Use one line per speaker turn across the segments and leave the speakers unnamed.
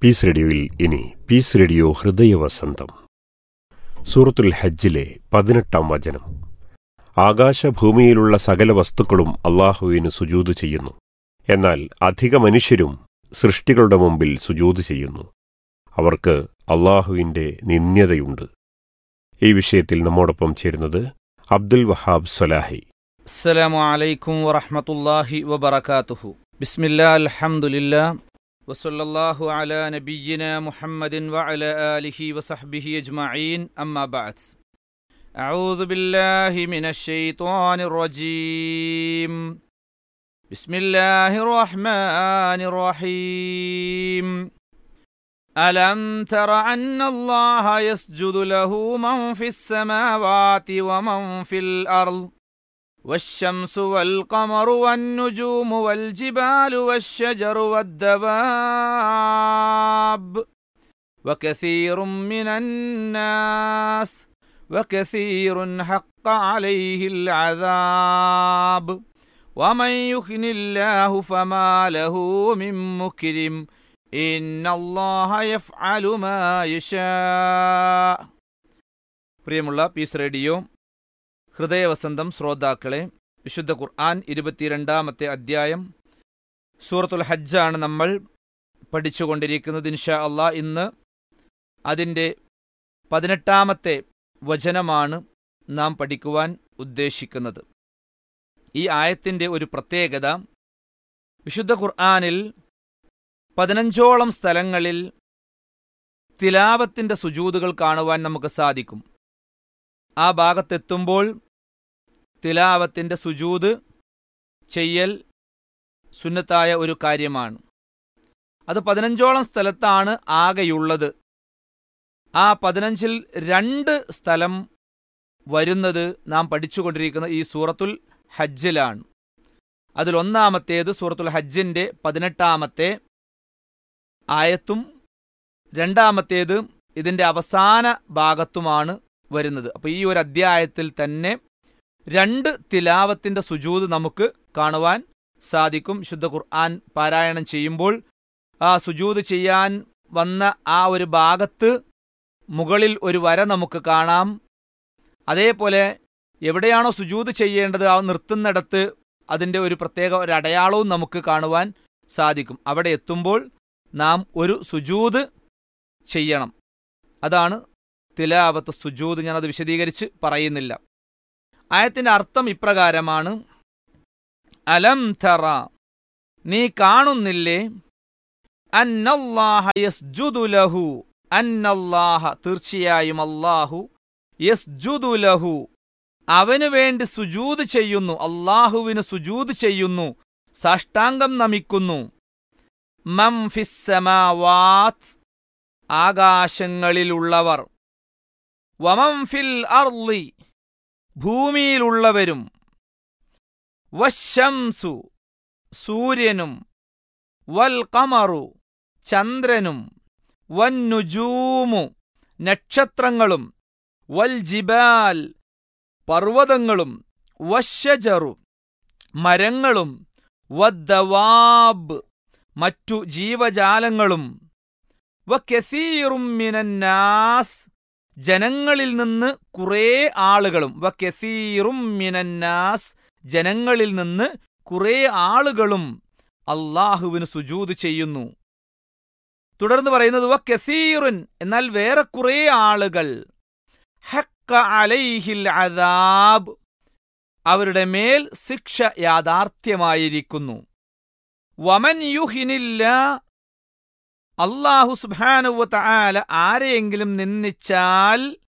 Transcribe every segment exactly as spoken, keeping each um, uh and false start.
Piece റേഡിയോയിൽ ഇനി piece radio ഹൃദയവസന്തം. സൂറത്തുൽ ഹജ്ജിലെ പതിനെട്ടാം വചനം. ആകാശഭൂമിയിലുള്ള സകല വസ്തുക്കളും അള്ളാഹുവിന് സുജൂദ് ചെയ്യുന്നു, എന്നാൽ അധിക മനുഷ്യരും സൃഷ്ടികളുടെ മുമ്പിൽ സുജൂദ് ചെയ്യുന്നു. അവർക്ക് അള്ളാഹുവിൻ്റെ നിന്ദ്യതയുണ്ട്. ഈ വിഷയത്തിൽ നമ്മോടൊപ്പം ചേരുന്നത് അബ്ദുൽ വഹാബ് സലാഹി.
അസ്സലാമു അലൈക്കും വറഹ്മത്തുള്ളാഹി വബറകാതുഹു. ബിസ്മില്ലാ അൽഹംദുലില്ലാ വസല്ലല്ലാഹു അലാ നബിയ്യിനാ മുഹമ്മദിൻ വഅലാ ആലിഹി വസഹ്ബിഹി അജ്മഈൻ. അമ്മാ ബഅദ്. അഊദു ബില്ലാഹി മിനശ് ശൈത്വാനിർ റജീം. ബിസ്മില്ലാഹിർ റഹ്മാനിർ റഹീം. അലം തറ അന്നല്ലാഹ യസ്ജുദു ലഹു മൻ ഫിസ് സമാവാതി വമൻ ഫിൽ അർള് والشمس والقمر والنجوم والجبال والشجر والدواب وكثير من الناس وكثير حق عليه العذاب ومن يخن الله فما له من مكرم إن الله يفعل ما يشاء. പ്രിയമുള്ള പീസ് റേഡിയോ ഹൃദയവസന്തം ശ്രോതാക്കളെ, വിശുദ്ധ ഖുർആൻ ഇരുപത്തിരണ്ടാമത്തെ അധ്യായം സൂറത്തുൽ ഹജ്ജാണ് നമ്മൾ പഠിച്ചുകൊണ്ടിരിക്കുന്നത്. ഇൻഷാ അള്ളാഹ് ഇന്ന് അതിൻ്റെ പതിനെട്ടാമത്തെ വചനമാണ് നാം പഠിക്കുവാൻ ഉദ്ദേശിക്കുന്നത്. ഈ ആയത്തിൻ്റെ ഒരു പ്രത്യേകത, വിശുദ്ധ ഖുർആനിൽ പതിനഞ്ചോളം സ്ഥലങ്ങളിൽ തിലാവത്തിൻ്റെ സുജൂദുകൾ കാണുവാൻ നമുക്ക് സാധിക്കും. ആ ഭാഗത്തെത്തുമ്പോൾ തിലാവത്തിൻ്റെ സുജൂദ് ചെയ്യൽ സുന്നത്തായ ഒരു കാര്യമാണ്. അത് പതിനഞ്ചോളം സ്ഥലത്താണ് ആകെയുള്ളത്. ആ പതിനഞ്ചിൽ രണ്ട് സ്ഥലം വരുന്നത് നാം പഠിച്ചുകൊണ്ടിരിക്കുന്ന ഈ സൂറത്തുൽ ഹജ്ജിലാണ്. അതിലൊന്നാമത്തേത് സൂറത്തുൽ ഹജ്ജിൻ്റെ പതിനെട്ടാമത്തെ ആയത്തും രണ്ടാമത്തേത് ഇതിൻ്റെ അവസാന ഭാഗത്തുമാണ് വരുന്നത്. അപ്പോൾ ഈ ഒരു അധ്യായത്തിൽ തന്നെ രണ്ട് തിലാവത്തിൻ്റെ സുജൂദ് നമുക്ക് കാണുവാൻ സാധിക്കും. ശുദ്ധ ഖുർആൻ പാരായണം ചെയ്യുമ്പോൾ ആ സുജൂദ് ചെയ്യാൻ വന്ന ആ ഒരു ഭാഗത്ത് മുകളിൽ ഒരു വര നമുക്ക് കാണാം. അതേപോലെ എവിടെയാണോ സുജൂദ് ചെയ്യേണ്ടത് ആ നിർത്തുന്നിടത്ത് അതിൻ്റെ ഒരു പ്രത്യേക ഒരു അടയാളവും നമുക്ക് കാണുവാൻ സാധിക്കും. അവിടെ എത്തുമ്പോൾ നാം ഒരു സുജൂദ് ചെയ്യണം. അതാണ് തിലാവത്ത് സുജൂദ്. ഞാനത് വിശദീകരിച്ച് പറയുന്നില്ല. ആയത്തിൻ്റെ അർത്ഥം ഇപ്രകാരമാണ്: അലം തറ, നീ കാണുന്നില്ലേ, അന്നല്ലാഹ യസ്ജുദു ലഹു, അന്നല്ലാഹ തീർച്ചയായും അല്ലാഹു, യസ്ജുദു ലഹു അവനു വേണ്ടി സുജൂദ് ചെയ്യുന്നു, അല്ലാഹുവിന് സുജൂദ് ചെയ്യുന്നു, സാഷ്ടാംഗം നമിക്കുന്നു, മൻ ഫിസ് സമാവാത് ആകാശങ്ങളിലുള്ളവർ, വമൻ ഫിൽ അർളി ഭൂമിയിലുള്ളവരും, വശംസു സൂര്യനും, വൽ ഖമറു ചന്ദ്രനും, വന്നുജൂമു നക്ഷത്രങ്ങളും, വൽ ജിബാൽ പർവ്വതങ്ങളും, വശജറു മരങ്ങളും, വദ്ദവാബ് മറ്റു ജീവജാലങ്ങളും, വകസീറും മിനന്നാസ് ജനങ്ങളിൽ നിന്ന് കുറേ ആളുകളും, വകസീറും മിനന്നാസ് ജനങ്ങളിൽ നിന്ന് കുറേ ആളുകളും അള്ളാഹുവിന് സുജൂദ് ചെയ്യുന്നു. തുടർന്ന് പറയുന്നത് വകസീറുൻ എന്നാൽ വേറെ കുറേ ആളുകൾ, ഹഖ്ക അലൈഹിൽ അദാബ് അവരുടെ മേൽ ശിക്ഷ യാഥാർത്ഥ്യമായിരിക്കുന്നു. വമൻ യുഹിനില്ലാ അല്ലാഹു സുബ്ഹാനഹു വ തആല ആരെയെങ്കിലും നിന്ദിച്ചാൽ,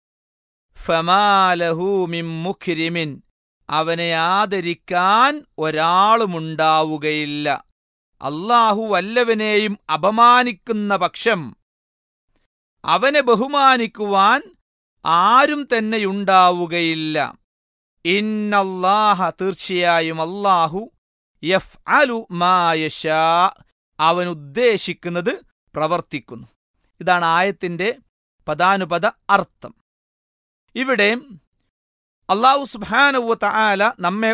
ഫമാലഹു മിൻ മുക്രിമിൻ അവനെ ആദരിക്കാൻ ഒരാളുമുണ്ടാവുകയില്ല. അല്ലാഹു വല്ലവനെയും അപമാനിക്കുന്ന പക്ഷം അവനെ ബഹുമാനിക്കുവാൻ ആരും തന്നെയുണ്ടാവുകയില്ല. ഇന്നല്ലാഹ തീർച്ചയായും അല്ലാഹു യഫ്അലു മാ യശാ അവൻ ഉദ്ദേശിക്കുന്നത് പ്രവർത്തിക്കുന്നു. ഇതാണ് ആയത്തിൻ്റെ പദാനുപദ അർത്ഥം. ഇവിടെ അല്ലാഹു സുബ്ഹാനഹു വ തആല നമ്മെ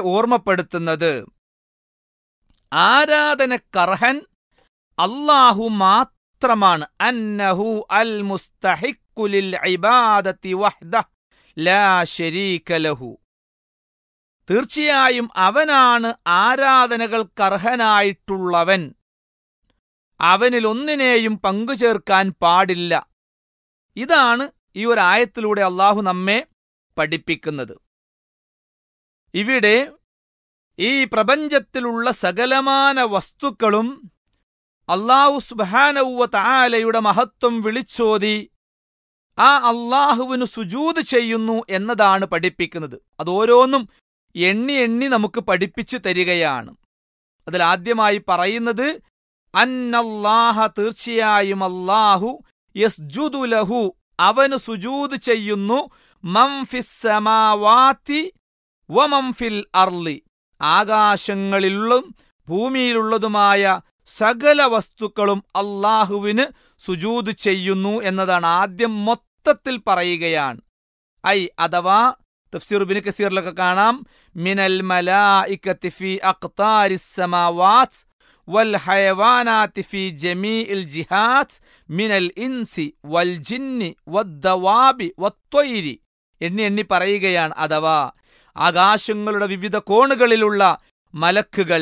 ഓർമ്മപ്പെടുത്തുന്നത് ആരാധനക്കർഹൻ അല്ലാഹു മാത്രമാണ്. അന്നഹു അൽ മുസ്തഹിഖു ലിൽ ഇബാദത്തി വഹ്ദഹു ലാ ശരീക ലഹു. തീർച്ചയായും അവനാണ് ആരാധനകൾക്കർഹനായിട്ടുള്ളവൻ, അവനിൽ ഒന്നിനെയും പങ്കുചേർക്കാൻ പാടില്ല. ഇതാണ് ഈ ഒരു ആയത്തിലൂടെ അള്ളാഹു നമ്മെ പഠിപ്പിക്കുന്നത്. ഇവിടെ ഈ പ്രപഞ്ചത്തിലുള്ള സകലമാന വസ്തുക്കളും അള്ളാഹു സുബ്ഹാനഹു വ തആലയുടെ മഹത്വം വിളിച്ചോതി ആ അള്ളാഹുവിന് സുജൂദ് ചെയ്യുന്നു എന്നതാണ് പഠിപ്പിക്കുന്നത്. അതോരോന്നും എണ്ണി എണ്ണി നമുക്ക് പഠിപ്പിച്ചു തരികയാണ്. അതിൽ ആദ്യമായി പറയുന്നത് അന്നല്ലാഹ, തീർച്ചയായും അല്ലാഹു, യസ്ജുദു ലഹു, അവന് സുജൂദ് ചെയ്യുന്നു, മൻ ഫിസ് സമാവാതി വമൻ ഫിൽ അർളി, ആകാശങ്ങളിലും ഭൂമിയിലുള്ളതുമായ സകല വസ്തുക്കളും അല്ലാഹുവിന് സുജൂദ് ചെയ്യുന്നു എന്നതാണ് ആദ്യം മൊത്തത്തിൽ പറയുകയാണ്. ഐ അഥവാ തഫ്സീർ ഇബ്നു കസീറിലൊക്കെ കാണാം, മിനൽ മലായികത്തി ഫീ അഖ്താരിസ് സമാവാത്ത് വൽ ഹയവാനാത്തി ഫീ ജമീഇൽ ജിഹാത്ത് മിനൽ ഇൻസി വൽ ജിന്നി വദ്ദവാബി വത്വൈരി, എണ്ണി എണ്ണി പറയുകയാണ്. അഥവാ ആകാശങ്ങളുടെ വിവിധ കോണുകളിലുള്ള മലക്കുകൾ,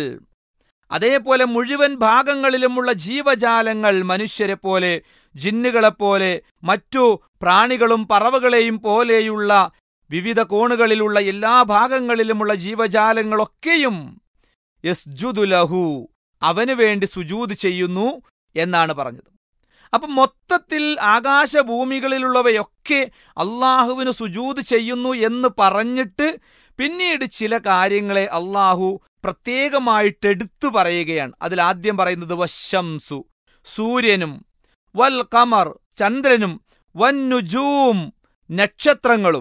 അതേപോലെ മുഴുവൻ ഭാഗങ്ങളിലുമുള്ള ജീവജാലങ്ങൾ, മനുഷ്യരെ പോലെ ജിന്നുകളെപ്പോലെ മറ്റു പ്രാണികളും പറവകളെയും പോലെയുള്ള വിവിധ കോണുകളിലുള്ള എല്ലാ ഭാഗങ്ങളിലുമുള്ള ജീവജാലങ്ങളൊക്കെയും യസ്ജുദു ലഹു, അവന് വേണ്ടി സുജൂദ് ചെയ്യുന്നു എന്നാണ് പറഞ്ഞത്. അപ്പം മൊത്തത്തിൽ ആകാശഭൂമികളിലുള്ളവയൊക്കെ അള്ളാഹുവിന് സുജൂദ് ചെയ്യുന്നു എന്ന് പറഞ്ഞിട്ട് പിന്നീട് ചില കാര്യങ്ങളെ അള്ളാഹു പ്രത്യേകമായിട്ട് എടുത്തു പറയുകയാണ്. അതിലാദ്യം പറയുന്നത് വശംസു, സൂര്യനും, വൽ ഖമർ, ചന്ദ്രനും, വന്നുജൂം, നക്ഷത്രങ്ങളും.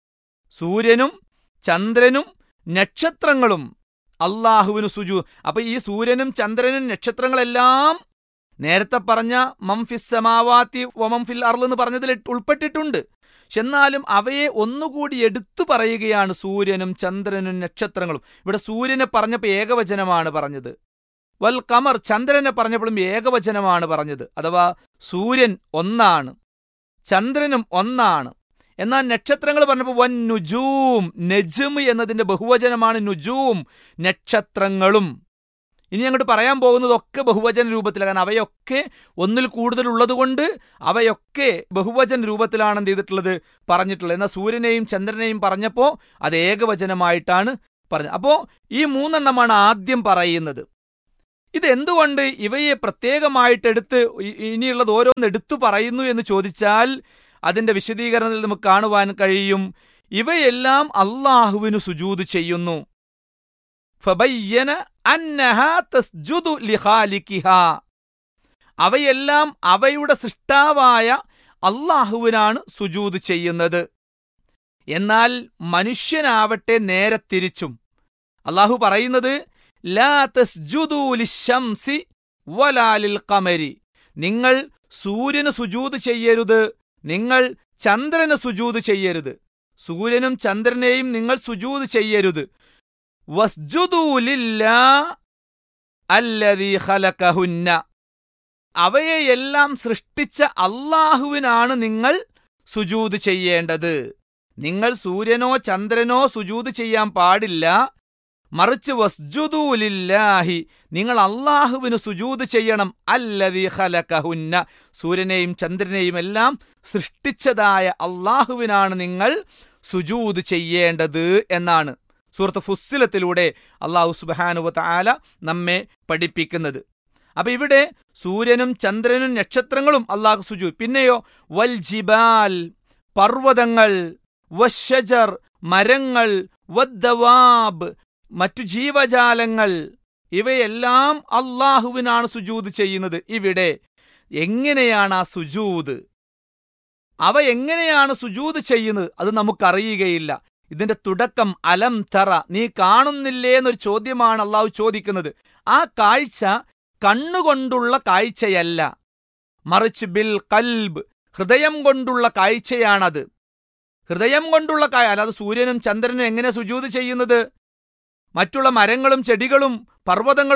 സൂര്യനും ചന്ദ്രനും നക്ഷത്രങ്ങളും അള്ളാഹുവിന് സുജൂ. അപ്പൊ ഈ സൂര്യനും ചന്ദ്രനും നക്ഷത്രങ്ങളെല്ലാം നേരത്തെ പറഞ്ഞ മൻ ഫിസ് സമാവാതി വമൻ ഫിൽ അർള് എന്ന് പറഞ്ഞതിൽ ഉൾപ്പെട്ടിട്ടുണ്ട്. എന്നാലും അവയെ ഒന്നുകൂടി എടുത്തു പറയുകയാണ്, സൂര്യനും ചന്ദ്രനും നക്ഷത്രങ്ങളും. ഇവിടെ സൂര്യനെ പറഞ്ഞപ്പോൾ ഏകവചനമാണ് പറഞ്ഞത്. വൽ ഖമർ, ചന്ദ്രനെ പറഞ്ഞപ്പോഴും ഏകവചനമാണ് പറഞ്ഞത്. അഥവാ സൂര്യൻ ഒന്നാണ്, ചന്ദ്രനും ഒന്നാണ്. എന്നാൽ നക്ഷത്രങ്ങൾ പറഞ്ഞപ്പോൾ വൻ നുജൂം, നജ്മ് എന്നതിന്റെ ബഹുവചനമാണ് നുജൂം, നക്ഷത്രങ്ങളും. ഇനി അങ്ങോട്ട് പറയാൻ പോകുന്നതൊക്കെ ബഹുവചന രൂപത്തിലാണ്. കാരണം അവയൊക്കെ ഒന്നിൽ കൂടുതൽ ഉള്ളതുകൊണ്ട് അവയൊക്കെ ബഹുവചന രൂപത്തിലാണ് എന്ത് ചെയ്തിട്ടുള്ളത്, പറഞ്ഞിട്ടുള്ളത്. എന്നാൽ സൂര്യനെയും ചന്ദ്രനെയും പറഞ്ഞപ്പോൾ അത് ഏകവചനമായിട്ടാണ് പറഞ്ഞത്. അപ്പോൾ ഈ മൂന്നെണ്ണമാണ് ആദ്യം പറയുന്നത്. ഇതെന്തുകൊണ്ട് ഇവയെ പ്രത്യേകമായിട്ടെടുത്ത് ഇനിയുള്ളത് ഓരോന്ന് എടുത്തു പറയുന്നു എന്ന് ചോദിച്ചാൽ അതിന്റെ വിശദീകരണത്തിൽ നമുക്ക് കാണുവാൻ കഴിയും, ഇവയെല്ലാം അള്ളാഹുവിന് സുജൂദ് ചെയ്യുന്നു. ഫബയ്യന അന്നഹാ തസ്ജുദു ലിഖാലിഖിഹാ, അവയെല്ലാം അവയുടെ സൃഷ്ടാവായ അള്ളാഹുവിനാണ് സുജൂദ് ചെയ്യുന്നത്. എന്നാൽ മനുഷ്യനാവട്ടെ നേരെ തിരിച്ചും. അള്ളാഹു പറയുന്നത് ലാ തസ്ജുദു ലിശംസി വലാ ലിൽ ഖമരി, നിങ്ങൾ സൂര്യന് സുജൂദ് ചെയ്യരുത്, നിങ്ങൾ ചന്ദ്രന് സുജൂദ് ചെയ്യരുത്, സൂര്യനും ചന്ദ്രനെയും നിങ്ങൾ സുജൂദ് ചെയ്യരുത്. വസ്ജുദൂ ലില്ലാഹി അല്ലദീ ഖലഖഹുന്ന, അവയെയെല്ലാം സൃഷ്ടിച്ച അള്ളാഹുവിനാണ് നിങ്ങൾ സുജൂദ് ചെയ്യേണ്ടത്. നിങ്ങൾ സൂര്യനോ ചന്ദ്രനോ സുജൂദ് ചെയ്യാൻ പാടില്ല, മറിച്ച് വസ്ജുദൂ ലില്ലാഹി, നിങ്ങൾ അള്ളാഹുവിന് സുജൂദ് ചെയ്യണം. അല്ലദീ ഖലഖഹുന്ന, സൂര്യനെയും ചന്ദ്രനെയും എല്ലാം സൃഷ്ടിച്ചതായ അള്ളാഹുവിനാണ് നിങ്ങൾ സുജൂദ് ചെയ്യേണ്ടത് എന്നാണ് സൂറത്ത് ഫുസ്സിലത്തിലൂടെ അള്ളാഹു സുബ്ഹാനഹു വ തആല നമ്മെ പഠിപ്പിക്കുന്നത്. അപ്പൊ ഇവിടെ സൂര്യനും ചന്ദ്രനും നക്ഷത്രങ്ങളും അള്ളാഹു സുജൂദ്. പിന്നെയോ വൽ ജിബാൽ, പർവ്വതങ്ങൾ, വശജർ, മരങ്ങൾ, വദ്ദവാബ്, മറ്റു ജീവജാലങ്ങൾ, ഇവയെല്ലാം അള്ളാഹുവിനാണ് സുജൂദ് ചെയ്യുന്നത്. ഇവിടെ എങ്ങനെയാണ് ആ സുജൂദ്, അവ എങ്ങനെയാണ് സുജൂദ് ചെയ്യുന്നത് അത് നമുക്കറിയുകയില്ല. ഇതിന്റെ തുടക്കം അലം തറ, നീ കാണുന്നില്ലേ എന്നൊരു ചോദ്യമാണ് അള്ളാഹു ചോദിക്കുന്നത്. ആ കാഴ്ച കണ്ണുകൊണ്ടുള്ള കാഴ്ചയല്ല, മറിച്ച് ബിൽ ഖൽബ്, ഹൃദയം കൊണ്ടുള്ള കാഴ്ചയാണത്. ഹൃദയം കൊണ്ടുള്ള കാഴ്ച. അല്ലാതെ സൂര്യനും ചന്ദ്രനും എങ്ങനെ സുജൂദ് ചെയ്യുന്നത്? മറ്റുള്ള മരങ്ങളും ചെടികളും പർവ്വതങ്ങളും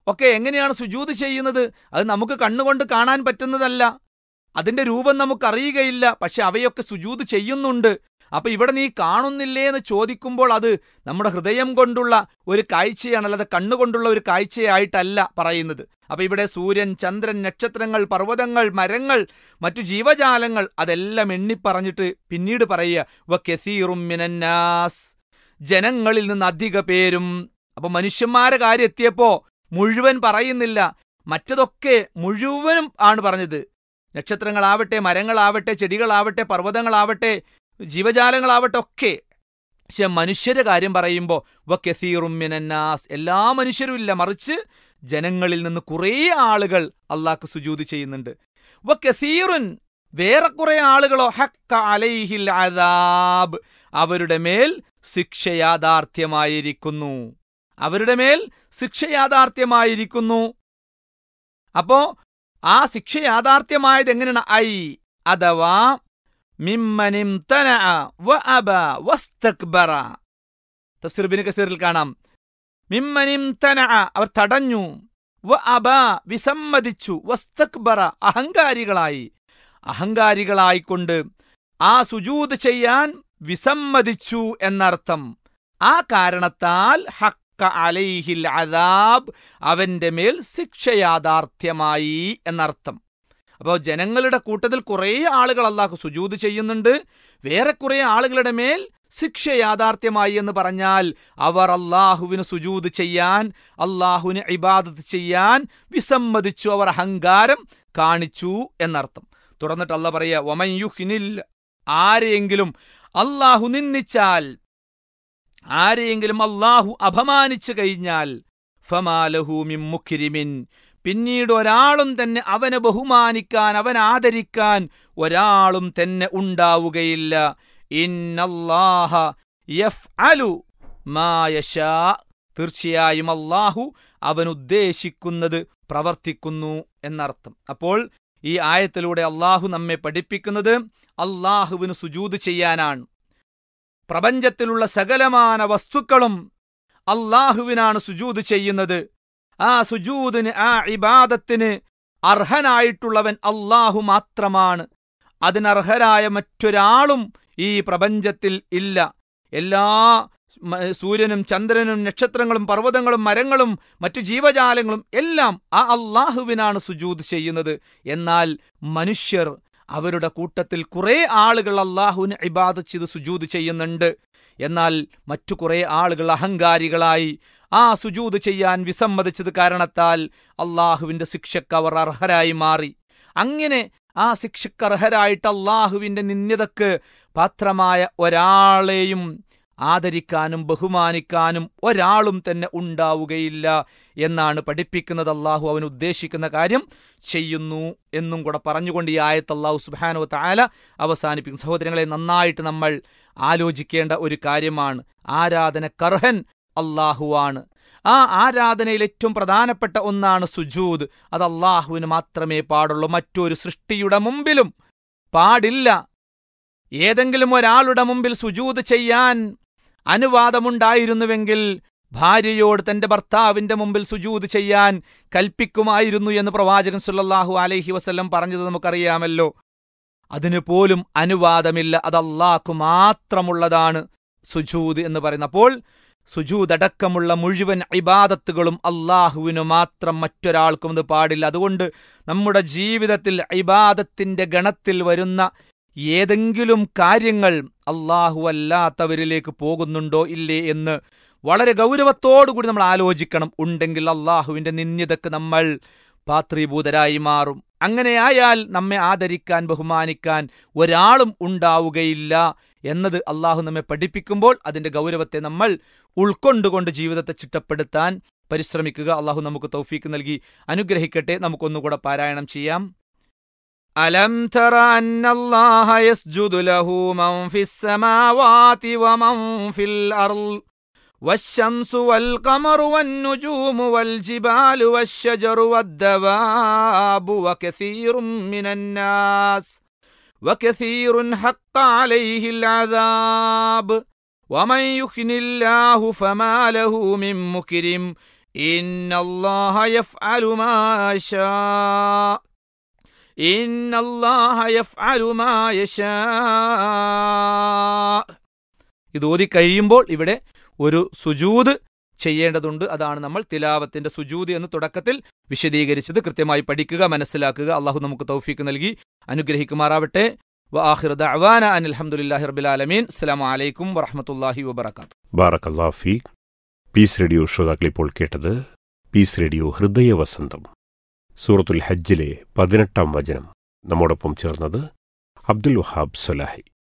ഒക്കെ എങ്ങനെയാണ് സുജൂദ് ചെയ്യുന്നത്? അത് നമുക്ക് കണ്ണുകൊണ്ട് കാണാൻ പറ്റുന്നതല്ല, അതിന്റെ രൂപം നമുക്കറിയുകയില്ല. പക്ഷെ അവയൊക്കെ സുജൂദ് ചെയ്യുന്നുണ്ട്. അപ്പൊ ഇവിടെ നീ കാണുന്നില്ലേ എന്ന് ചോദിക്കുമ്പോൾ അത് നമ്മുടെ ഹൃദയം കൊണ്ടുള്ള ഒരു കാഴ്ചയാണ്, അല്ലാതെ കണ്ണുകൊണ്ടുള്ള ഒരു കാഴ്ചയായിട്ടല്ല പറയുന്നത്. അപ്പൊ ഇവിടെ സൂര്യൻ, ചന്ദ്രൻ, നക്ഷത്രങ്ങൾ, പർവ്വതങ്ങൾ, മരങ്ങൾ, മറ്റു ജീവജാലങ്ങൾ അതെല്ലാം എണ്ണിപ്പറഞ്ഞിട്ട് പിന്നീട് പറയുക വകസീറും മിനന്നാസ്, ജനങ്ങളിൽ നിന്ന് അധിക പേരും. അപ്പൊ മനുഷ്യന്മാരെ കാര്യം എത്തിയപ്പോ മുഴുവൻ പറയുന്നില്ല, മറ്റതൊക്കെ മുഴുവനും ആണ് പറഞ്ഞത്. നക്ഷത്രങ്ങളാവട്ടെ, മരങ്ങളാവട്ടെ, ചെടികളാവട്ടെ, പർവ്വതങ്ങളാവട്ടെ, ജീവജാലങ്ങളാവട്ടെ ഒക്കെ. പക്ഷെ മനുഷ്യരുടെ കാര്യം പറയുമ്പോൾ വകസീറും മിനന്നാസ്, എല്ലാ മനുഷ്യരും ഇല്ല, മറിച്ച് ജനങ്ങളിൽ നിന്ന് കുറേ ആളുകൾ അള്ളാഹ്ക്ക് സുജൂദ് ചെയ്യുന്നുണ്ട്. വകസീറുൻ, വേറെ കുറെ ആളുകളോ ഹഖ്ക അലൈഹിൽ അദാബ്, അവരുടെ മേൽ ശിക്ഷ യാഥാർത്ഥ്യമായിരിക്കുന്നു, അവരുടെ മേൽ ശിക്ഷ യാഥാർത്ഥ്യമായിരിക്കുന്നു. അപ്പോ ആ ശിക്ഷ യാഥാർത്ഥ്യമായത് എങ്ങനെയാണ്? ഐ അഥവാ മിമ്മനിം തനഅ വഅബ വസ്തക്ബറ. തഫ്സീർ ഇബ്നു കസീറിൽ കാണാം, മിമ്മനിം തനഅ, അവർ തടഞ്ഞു, വഅബ, വിസമ്മതിച്ചു, വസ്തക്ബറ, അഹങ്കാരികളായി, അഹങ്കാരികളായിക്കൊണ്ട് ആ സുജൂദ് ചെയ്യാൻ വിസമ്മതിച്ചു എന്നർത്ഥം. ആ കാരണത്താൽ ഹഖ്ക അലൈഹിൽ അദാബ്, അവന്റെ മേൽ ശിക്ഷ യാഥാർത്ഥ്യമായി എന്നർത്ഥം. അപ്പോൾ ജനങ്ങളുടെ കൂട്ടത്തിൽ കുറേ ആളുകൾ അള്ളാഹു സുജൂദ് ചെയ്യുന്നുണ്ട്, വേറെ കുറേ ആളുകളുടെ മേൽ ശിക്ഷ യാഥാർത്ഥ്യമായി എന്ന് പറഞ്ഞാൽ അവർ അള്ളാഹുവിന് സുജൂദ് ചെയ്യാൻ, അള്ളാഹുവിന് ഇബാദത്ത് ചെയ്യാൻ വിസമ്മതിച്ചു, അവർ അഹങ്കാരം കാണിച്ചു എന്നർത്ഥം. തുടർന്നിട്ട് അള്ളാഹ് പറയുക വമൻ യുഹ്നിൽ, ആരെയെങ്കിലും അള്ളാഹു നിന്ദിച്ചാൽ, ആരെയെങ്കിലും അള്ളാഹു അപമാനിച്ചു കഴിഞ്ഞാൽ, ഫമാലഹു മിൻ മുക്രിമിൻ, പിന്നീട് ഒരാളും തന്നെ അവനെ ബഹുമാനിക്കാൻ, അവനെ ആദരിക്കാൻ ഒരാളും തന്നെ ഉണ്ടാവുകയില്ല. ഇന്നല്ലാഹ യഫ്അലു മാ യശാ, തീർച്ചയായും അള്ളാഹു അവൻ ഉദ്ദേശിക്കുന്നത് പ്രവർത്തിക്കുന്നു എന്നർത്ഥം. അപ്പോൾ ഈ ആയത്തിലൂടെ അള്ളാഹു നമ്മെ പഠിപ്പിക്കുന്നത് അള്ളാഹുവിന് സുജൂദ് ചെയ്യാനാണ്. പ്രപഞ്ചത്തിലുള്ള സകലമാന വസ്തുക്കളും അള്ളാഹുവിനാണ് സുജൂദ് ചെയ്യുന്നത്. ആ സുജൂദിന്, ആ ഇബാദത്തിന് അർഹനായിട്ടുള്ളവൻ അള്ളാഹു മാത്രമാണ്. അതിനർഹരായ മറ്റൊരാളും ഈ പ്രപഞ്ചത്തിൽ ഇല്ല. എല്ലാ സൂര്യനും ചന്ദ്രനും നക്ഷത്രങ്ങളും പർവ്വതങ്ങളും മരങ്ങളും മറ്റു ജീവജാലങ്ങളും എല്ലാം ആ അള്ളാഹുവിനാണ് സുജൂദ് ചെയ്യുന്നത്. എന്നാൽ മനുഷ്യർ, അവരുടെ കൂട്ടത്തിൽ കുറേ ആളുകൾ അള്ളാഹുവിന് ഇബാദത്ത് ചെയ്ത് സുജൂദ് ചെയ്യുന്നുണ്ട്. എന്നാൽ മറ്റു കുറേ ആളുകൾ അഹങ്കാരികളായി ആ സുജൂദ് ചെയ്യാൻ വിസമ്മതിച്ചത് കാരണത്താൽ അള്ളാഹുവിന്റെ ശിക്ഷക്ക് അവർ അർഹരായി മാറി. അങ്ങനെ ആ ശിക്ഷക്ക് അർഹരായിട്ട് അള്ളാഹുവിന്റെ നിന്ദ്യതക്ക് പാത്രമായ ഒരാളെയും ആദരിക്കാനും ബഹുമാനിക്കാനും ഒരാളും തന്നെ ഉണ്ടാവുകയില്ല എന്നാണ് പഠിപ്പിക്കുന്നത്. അള്ളാഹു അവൻ ഉദ്ദേശിക്കുന്ന കാര്യം ചെയ്യുന്നു എന്നും കൂടെ പറഞ്ഞുകൊണ്ട് ഈ ആയത്ത് അള്ളാഹു സുബ്ഹാനഹു വ തആല അവസാനിപ്പിക്കും. സഹോദരങ്ങളെ, നന്നായിട്ട് നമ്മൾ ആലോചിക്കേണ്ട ഒരു കാര്യമാണ്. ആരാധനക്കർഹൻ അള്ളാഹുവാണ്. ആ ആരാധനയിൽ ഏറ്റവും പ്രധാനപ്പെട്ട ഒന്നാണ് സുജൂദ്. അത് അള്ളാഹുവിന് മാത്രമേ പാടുള്ളൂ, മറ്റൊരു സൃഷ്ടിയുടെ മുമ്പിലും പാടില്ല. ഏതെങ്കിലും ഒരാളുടെ മുമ്പിൽ സുജൂദ് ചെയ്യാൻ അനുവാദമുണ്ടായിരുന്നുവെങ്കിൽ ഭാര്യയോട് തന്റെ ഭർത്താവിന്റെ മുമ്പിൽ സുജൂദ് ചെയ്യാൻ കൽപ്പിക്കുമായിരുന്നു എന്ന് പ്രവാചകൻ സല്ലല്ലാഹു അലൈഹി വസല്ലം പറഞ്ഞത് നമുക്കറിയാമല്ലോ. അതിന് പോലും അനുവാദമില്ല. അത് അള്ളാഹ്ക്ക് മാത്രമുള്ളതാണ് സുജൂദ് എന്ന് പറയുന്നത്. അപ്പോൾ സുജൂദ് അടക്കമുള്ള മുഴുവൻ ഇബാദത്തുകളും അള്ളാഹുവിനു മാത്രം, മറ്റൊരാൾക്കും അത് പാടില്ല. അതുകൊണ്ട് നമ്മുടെ ജീവിതത്തിൽ ഇബാദത്തിന്റെ ഗണത്തിൽ വരുന്ന ഏതെങ്കിലും കാര്യങ്ങൾ അള്ളാഹു അല്ലാത്തവരിലേക്ക് പോകുന്നുണ്ടോ ഇല്ലേ എന്ന് വളരെ ഗൗരവത്തോടുകൂടി നമ്മൾ ആലോചിക്കണം. ഉണ്ടെങ്കിൽ അള്ളാഹുവിന്റെ നിന്ദ്യതക്ക് നമ്മൾ പാത്രീഭൂതരായി മാറും. അങ്ങനെയായാൽ നമ്മെ ആദരിക്കാൻ ബഹുമാനിക്കാൻ ഒരാളും ഉണ്ടാവുകയില്ല എന്നത് അള്ളാഹു നമ്മെ പഠിപ്പിക്കുമ്പോൾ അതിന്റെ ഗൗരവത്തെ നമ്മൾ ഉൾക്കൊണ്ടുകൊണ്ട് ജീവിതത്തെ ചിട്ടപ്പെടുത്താൻ പരിശ്രമിക്കുക. അള്ളാഹു നമുക്ക് തൗഫീക്ക് നൽകി അനുഗ്രഹിക്കട്ടെ. നമുക്കൊന്നുകൂടെ പാരായണം ചെയ്യാം. അലം തറ അന്നല്ലാഹ യസ്ജുദു ലഹു മൻ ഫിസ് സമാവാതി വമൻ ഫിൽ അർള് വശംസു വൽ ഖമറു വന്നുജൂമു വൽ ജിബാലു വശ്ശജറു വദ്ദവാബു വകസീറും മിനന്നാസ് വകസീറുൻ ഹഖ്ക അലൈഹിൽ അദാബ് വമൻ യുഖ്നില്ലാഹു ഫമാ ലഹു മിൻ മുക്രിം ഇന്നല്ലാഹ യഫ്അലു മാ യശാ ഇന്നല്ലാഹ യഫ്അലു മാ യശാ. ഇത് ഓതി കഴിയുമ്പോൾ ഇവിടെ ഒരു സുജൂദ് ചെയ്യേണ്ടതുണ്ട്. അതാണ് നമ്മൾ തിലാവത്തിന്റെ സുജൂദ് എന്ന് തുടക്കത്തിൽ വിശദീകരിച്ചത്. കൃത്യമായി പഠിക്കുക, മനസ്സിലാക്കുക. അള്ളാഹു നമുക്ക് തൗഫീക്ക് നൽകി അനുഗ്രഹിക്കുമാറാവട്ടെ. വആഖിറു ദഅവാന അനിൽ ഹംദുലില്ലാഹി റബ്ബിൽ ആലമീൻ. അസ്സലാമു അലൈക്കും വറഹ്മത്തുള്ളാഹി വബറകാതുഹു.
ബാറക്കല്ലാഹു ഫീക്. പീസ് റേഡിയോ ശ്രോതാക്കൾ ഇപ്പോൾ കേട്ടത് പീസ് റേഡിയോ ഹൃദയ വസന്തം, സൂറത്തുൽ ഹജ്ജിലെ പതിനെട്ടാം വചനം. നമ്മോടൊപ്പം ചേർന്നത് അബ്ദുൽ വഹാബ് സലാഹി.